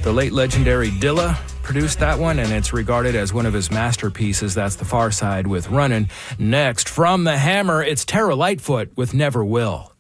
The late legendary Dilla produced that one, and it's regarded as one of his masterpieces. That's The Far Side with Runnin'. Next, from the Hammer, it's Tara Lightfoot with Never Will.